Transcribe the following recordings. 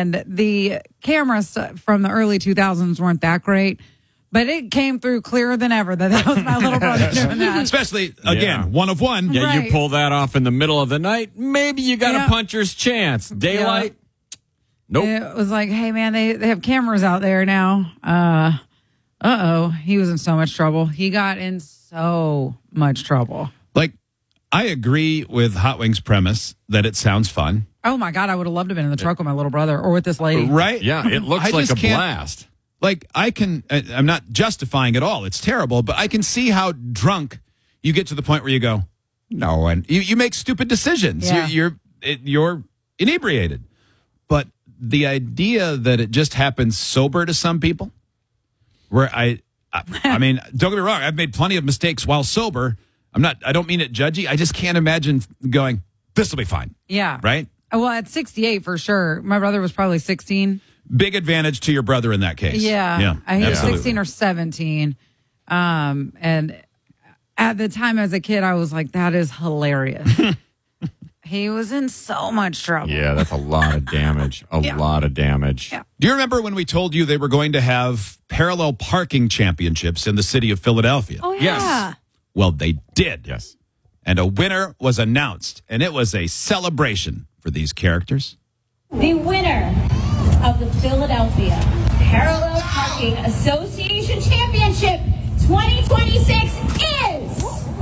and the cameras from the early 2000s weren't that great. But it came through clearer than ever that was my little brother doing that. Especially, again, one of one. Yeah, Right. you pull that off in the middle of the night, maybe you got a puncher's chance. Daylight, nope. It was like, hey, man, they have cameras out there now. Uh-oh. He was in so much trouble. He got in so much trouble. Like, I agree with Hot Wings' premise that it sounds fun. Oh, my God. I would have loved to have been in the truck with my little brother or with this lady. Right? Yeah, it looks I like just a can't- blast. Like, I'm not justifying it all. It's terrible, but I can see how drunk you get to the point where you go, no, and you make stupid decisions. Yeah. You're inebriated. But the idea that it just happens sober to some people, where I mean, don't get me wrong, I've made plenty of mistakes while sober. I don't mean it judgy. I just can't imagine going, this will be fine. Yeah. Right? Well, at 68 for sure. My brother was probably 16. Big advantage to your brother in that case. Yeah. He was absolutely. 16 or 17. And at the time as a kid, I was like, that is hilarious. He was in so much trouble. Yeah, that's a lot of damage. A lot of damage. Yeah. Do you remember when we told you they were going to have parallel parking championships in the city of Philadelphia? Oh, yeah. Yes. Well, they did. Yes. And a winner was announced, and it was a celebration for these characters. The winner of the Philadelphia Parallel Parking Association Championship 2026 is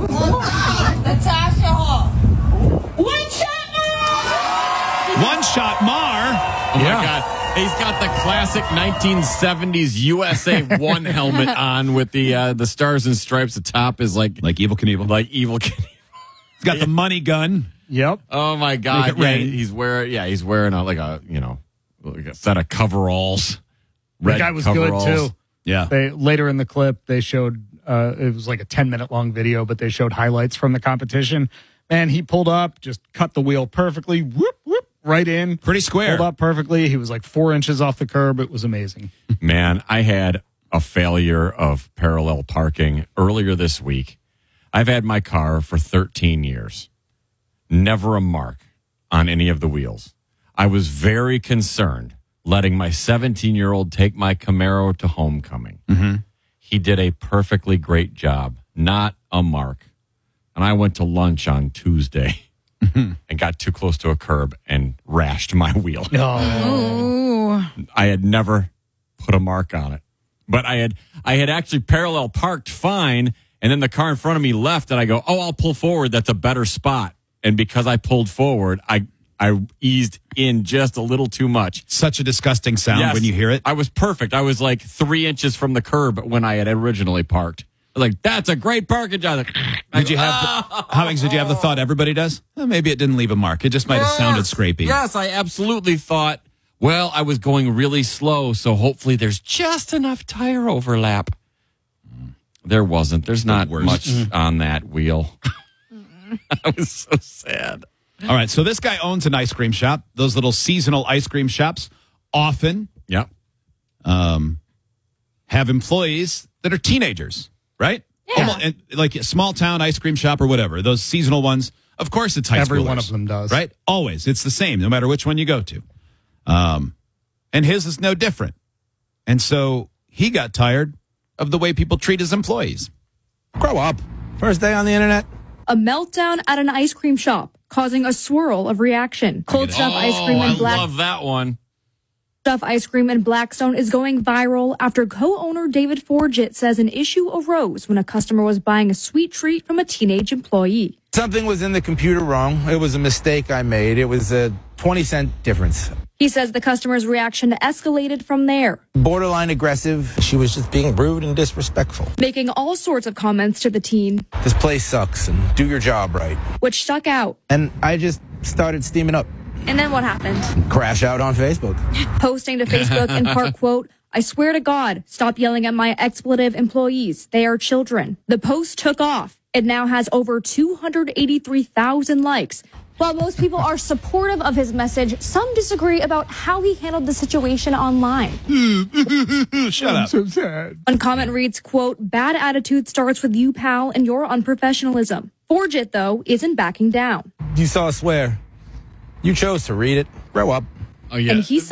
Natasha Hall. One shot more! One shot Mar. Oh, my God. He's got the classic 1970s USA 1 helmet on with the stars and stripes. The top is like Evil Knievel. Like Evil Knievel. He's got the money gun. Yep. Oh, my God. Make it rain. He's wearing like a set of coveralls. The Red guy was coveralls. good, too. Yeah. Later in the clip, they showed, it was like a 10-minute long video, but they showed highlights from the competition. And he pulled up, just cut the wheel perfectly, whoop, whoop, right in. Pretty square. Pulled up perfectly. He was like 4 inches off the curb. It was amazing. Man, I had a failure of parallel parking earlier this week. I've had my car for 13 years. Never a mark on any of the wheels. I was very concerned letting my 17-year-old take my Camaro to homecoming. Mm-hmm. He did a perfectly great job. Not a mark. And I went to lunch on Tuesday and got too close to a curb and rashed my wheel. Ooh. I had never put a mark on it. But I had actually parallel parked fine, and then the car in front of me left, and I go, I'll pull forward. That's a better spot. And because I pulled forward, I eased in just a little too much. Such a disgusting sound Yes, when you hear it. I was perfect. I was like 3 inches from the curb when I had originally parked. I was like, that's a great parking job. Did you have the thought everybody does? Well, maybe it didn't leave a mark. It just might have sounded scrapey. Yes, I absolutely thought, well, I was going really slow, so hopefully there's just enough tire overlap. There wasn't. There's not much on that wheel. I was so sad. All right, so this guy owns an ice cream shop. Those little seasonal ice cream shops often have employees that are teenagers, right? Yeah. And like a small town ice cream shop or whatever. Those seasonal ones, of course it's high Every schoolers. one of them does. Right? Always. It's the same, no matter which one you go to. And his is no different. And so he got tired of the way people treat his employees. Grow up. First day on the internet. A meltdown at an ice cream shop, causing a swirl of reaction. Cold Stuff Ice Cream I and love that one. Stuff Ice Cream in Blackstone is going viral after co-owner David Forgett says an issue arose when a customer was buying a sweet treat from a teenage employee. Something was in the computer wrong. It was a mistake I made. It was a 20-cent difference. He says the customer's reaction escalated from there, Borderline aggressive. She was just being rude and disrespectful. making all sorts of comments to the teen, This place sucks and do your job right. which stuck out. And I just started steaming up. And then what happened? Crash out on Facebook. Posting to Facebook in part, quote, I swear to God, stop yelling at my expletive employees. They are children. The post took off. It now has over 283,000 likes. While most people are supportive of his message, some disagree about how he handled the situation online. Shut up. So sad. One comment reads, quote, bad attitude starts with you, pal, and your unprofessionalism. Forgett, though, isn't backing down. You saw a swear. You chose to read it. Grow up. Oh, yeah. And he said